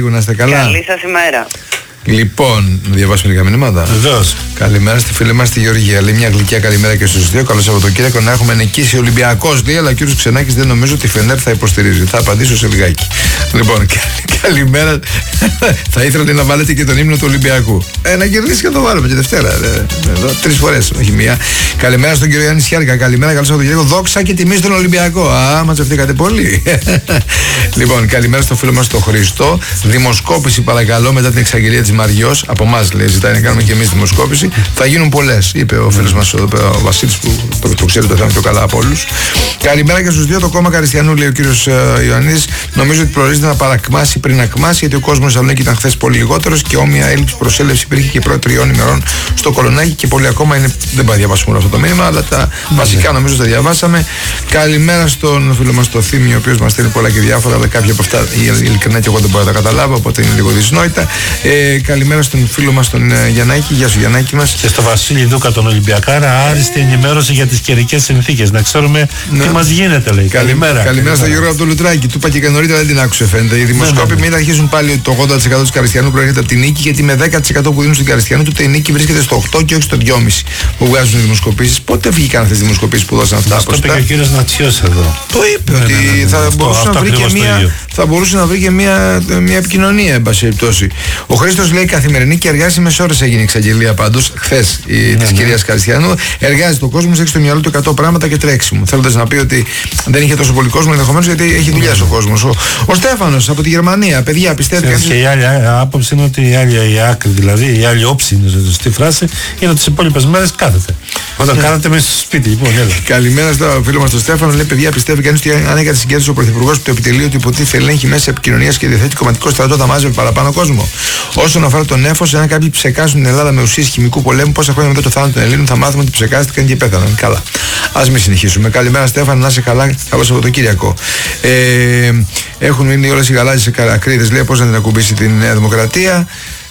Να είστε καλά. Καλή σας ημέρα. Λοιπόν, να διαβάσουμε λίγα μηνύματα. Βεβαίως. Καλημέρα στη φίλη μας τη Γεωργία. Λέει μια γλυκιά καλημέρα και στους δύο. Καλό Σαββατοκύριακο να έχουμε νικήσει Ολυμπιακός. Λέει, αλλά ο κύριος Ξενάκης δεν νομίζω ότι η Φενέρ θα υποστηρίζει. Θα απαντήσω σε λιγάκι. Λοιπόν, καλημέρα. Θα ήθελα να βάλετε και τον ύμνο του Ολυμπιακού. Να κερδίσει και να το βάλουμε και Δευτέρα. Εδώ, 3 φορές, όχι μία. Καλημέρα στον κύριο Γιάννη Σιάρικα. Καλημέρα, καλό Σαββατοκύριακο. Δόξα και τιμή στον Ολυμπιακό. Α, μαζευτήκατε πολύ. Λοιπόν, καλημέρα στο φίλο μας τον Χρήστο. Δημοσκόπηση παρακαλώ μετά την εξαγγελία της Μαριός. Από εμάς λέει, ζητάει να κάνουμε και εμείς δημοσκόπηση. Θα γίνουν πολλές, είπε ο φίλος μας ο Βασίλης που το ξέρει το θέμα πιο καλά από όλους. Καλημέρα και στους δύο. Το κόμμα Καριστιανού, λέει ο κύριος Ιωαννίδης, νομίζω ότι προορίζεται να παρακμάσει πριν ακμάσει, γιατί ο κόσμος στη Θεσσαλονίκη ήταν χθες πολύ λιγότερος και όμοια έλλειψη προσέλευση υπήρχε και πρώτη 3 ημερών στο Κολονάκι και πολύ ακόμα είναι. Δεν πάει να διαβάσουμε όλο αυτό το μήνυμα, αλλά τα βασικά νομίζω τα διαβάσαμε. Καλημέρα στον φίλο μας το Θήμιο, ο οποίος μας στέλνει πολλά και διάφορα, αλλά κάποια από αυτά ειλικρινά και εγώ δεν μπορώ να τα καταλάβω, οπότε είναι λίγο δυσνόητα. Καλημέρα στον φίλο μας τον Γιαννάκη. Γεια σου, Γιαννάκη μας. Και στο Βασίλη Δούκα τον Ολυμπιακάρα, άριστη ενημέρωση για τις καιρικές συνθήκες. Να ξέρουμε τι μας γίνεται, λέει. Καλημέρα. Καλημέρα στον Γιώργο από το Λουτράκι. Του είπα και νωρίτερα, δεν την άκουσε φαίνεται. Οι δημοσκόποι μην αρχίσουν πάλι ότι το 80% του Καριστιανού προέρχεται από την νίκη, γιατί με 10% που δίνουν στην Καριστιανού, τότε η νίκη βρίσκεται στο 8 και όχι στο 2,5 που βγάζουν οι δημοσκοπήσεις. Πότε βγήκαν αυτές οι δημοσκοπήσεις που δώσαν αυτά? Το είπε και ο κύριος Νατσιός εδώ. Το είπε ότι θα μπορούσε να βρει και μια επικοινωνία, εν πάση περιπτώσει. Ο Χρήστος λέει καθημερινή και εργάζεται μες ώρες έγινε η εξαγγελία πάντως χθες της κυρίας Καριστιανού. Εργάζεται ο κόσμος, έχει στο μυαλό του 100 πράγματα και τρέξιμο. Θέλοντας να πει ότι δεν είχε τόσο πολύ κόσμο ενδεχομένως γιατί έχει δουλειά ο κόσμος. Ο Στέφανος από τη Γερμανία, παιδιά, πιστεύετε. Και η άλλη άποψη είναι ότι η άκρη, δηλαδή η άλλη όψη είναι στη φράση, είναι ότι τις υπόλοιπες μέρες κάθεται. Όταν κάθεται μέσα στο σπίτι, λοιπόν, έλα. Καλημέρα στο φίλο μας τον Στέφανο. Λέει, παιδιά, πιστεύει κανείς ότι αν έκανε συγκέντρωση ο Πρωθυπουργός του επιτελείου του υποτίθεται ελέγχει μέσα επικοινωνίας και διαθέτει κομματικό στρατό, θα μάζευε παραπάνω κόσμο? Όσον αφορά τον νέφος, αν κάποιοι ψεκάσουν την Ελλάδα με ουσίες χημικού πολέμου, πόσα χρόνια μετά το θάνατο των Ελλήνων θα μάθουμε ότι ψεκάστηκαν και πέθαναν. Καλά. Ας μην συνεχίσουμε. Καλημέρα, Στέφανο, να είσαι καλά. Καλό Σαββατοκύριακο. Έχουν μείνει όλες οι γαλάζιες ακρίδες, λέει, πώς να την ακουμπήσει την Νέα Δημοκρατία.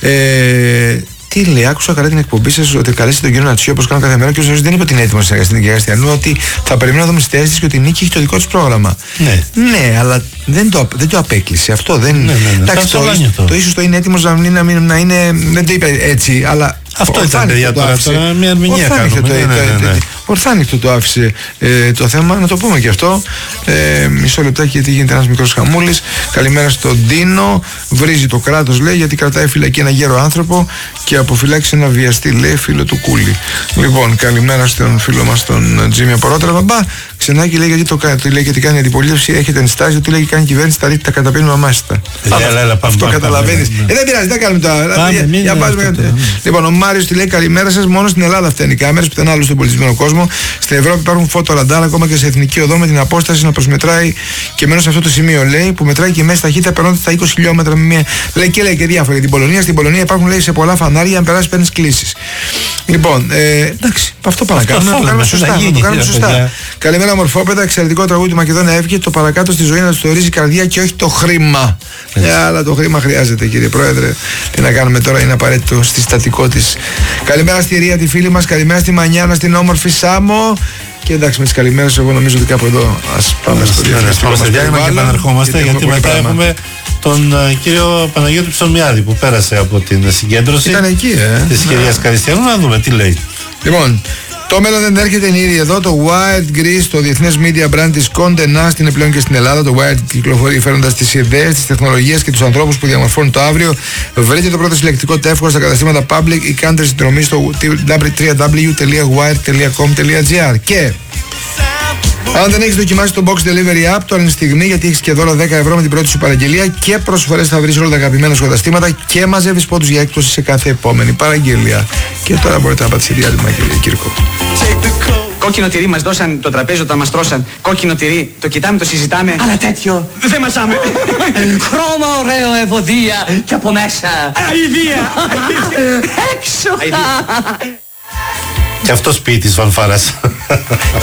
Τι λέει, άκουσα καλά την εκπομπή σας ότι καλέσετε τον κύριο Νατσιό όπως κάνω κάθε μέρα και δεν είπε ότι είναι έτοιμο να συνεργαστεί την κυρία Καριστιανού, ότι θα περιμένω να δούμε στις θέσεις και ότι η νίκη έχει το δικό της πρόγραμμα. Ναι, αλλά δεν το απέκλεισε. Αυτό δεν. Εντάξει, το ίσως το είναι έτοιμος να είναι. Δεν το είπε έτσι, αλλά. Αυτό ήταν, παιδιά, τώρα μια ερμηνεία κάνουμε. Ορθάνυχτο το άφησε το θέμα, να το πούμε και αυτό. Μισό λεπτάκι γιατί γίνεται ένας μικρός χαμούλης. Καλημέρα στον Ντίνο. Βρίζει το κράτος, λέει, γιατί κρατάει φυλακή ένα γέρο άνθρωπο και αποφυλάξει ένα βιαστή, λέει, φίλο του Κούλι. Λοιπόν, καλημέρα στον φίλο μας τον Τζίμι Απορότερα. Μπαμπά, Ξενάκη, λέει, γιατί κάνει αντιπολίτευση, έχετε ενστάσει, ότι λέει κάνει κυβέρνηση, τα ρίχνει, τα καταπίνουν αμάσιτα. Αυτό καταλαβαίνεις. Δεν πειράζει, δεν κάνουμε τώρα. Λοιπόν, ο Μάριος τη λέει καλημέρα σας. Μόνο στην Ελλάδα φταίνει οι κάμερες, πουθενά στον πολιτισμένο κόσμο. Στην Ευρώπη υπάρχουν φωτοραντάρ, ακόμα και σε εθνική οδό, με την απόσταση να προσμετράει και μένω σε αυτό το σημείο, λέει, που μετράει και μέση ταχύτητα περνώντας τα 20 χιλιόμετρα με μία. Λέει και διάφορα για την Πολωνία. Στην Πολωνία υπάρχουν, λέει, σε πολλά φανάρια, αν περάσει παίρνει κλήσεις. Λοιπόν, εντάξει, αυτό πάμε να κάνουμε σωστά. Καλημέρα, μορφόπεδα. Εξαιρετικό τραγούδι του Μακεδόνα Εύκη. Το παρακάτω στη ζωή να του θεωρήσει η καρδιά και όχι το χρήμα. Αλλά το χρήμα χρειάζεται, κύριε Πρόεδρε. Τι να κάνουμε τώρα, είναι απαραίτητο στη στατικό της. Καλημέρα στη Ρία, τη φίλη μας. Καλημέρα στη Μανιάνα, στην όμορφη Σάμο. Και εντάξει, με τις καλημέρες, εγώ νομίζω ότι κάπου εδώ ας πάμε στο διάλειμμα και επαναρχόμαστε, γιατί μετά έχουμε τον κύριο Παναγιώτη Ψωμιάδη που πέρασε από την συγκέντρωση. Ήταν εκεί, της κυρίας Καριστιανού. Να δούμε τι λέει. Λοιπόν, το μέλλον δεν έρχεται, είναι ήδη εδώ. Το Wired Greece, το διεθνές media brand της Condé Nast, είναι πλέον και στην Ελλάδα. Το Wired κυκλοφορεί φέρνοντας τις ιδέες, τις τεχνολογίες και τους ανθρώπους που διαμορφώνουν το αύριο. Βρείτε το πρώτο συλλεκτικό τεύχος στα καταστήματα Public ή κάντε συνδρομή στο www.wired.com.gr. Και αν δεν έχεις δοκιμάσει το Box Delivery App, τώρα είναι στιγμή, γιατί έχεις και δώρο 10 ευρώ με την πρώτη σου παραγγελία και προσφορές θα βρεις όλα τα αγαπημένα σου καταστήματα και μαζεύεις πόντους για έκπτωση σε κάθε επόμενη παραγγελία. Και τώρα μπορείτε να πατήσετε διάλειμμα, κύριε Κύρκο. Κόκκινο τυρί μας δώσαν το τραπέζι όταν μας τρώσαν. Κόκκινο τυρί, το κοιτάμε, το συζητάμε. Αλλά τέτοιο δεν μασάμε. Χρώμα ωραίο, ευωδία και από μέσα αηδία. Έξω. Και αυτό σπίτι της φανφάρας.